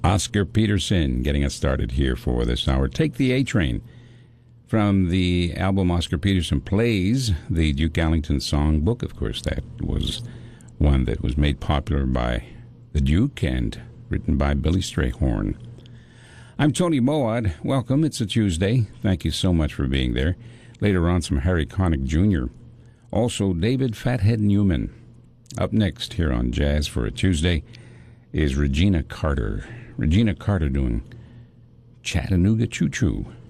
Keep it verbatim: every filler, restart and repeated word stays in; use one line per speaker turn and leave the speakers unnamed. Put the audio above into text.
Oscar Peterson getting us started here for this hour. Take the A Train from the album Oscar Peterson Plays, the Duke Ellington songbook. Of course, that was one that was made popular by the Duke and written by Billy Strayhorn. I'm Tony Moad. Welcome. It's a Tuesday. Thank you so much for being there. Later on, some Harry Connick Junior Also, David Fathead Newman. Up next here on Jazz for a Tuesday is Regina Carter. Regina Carter doing Chattanooga Choo Choo.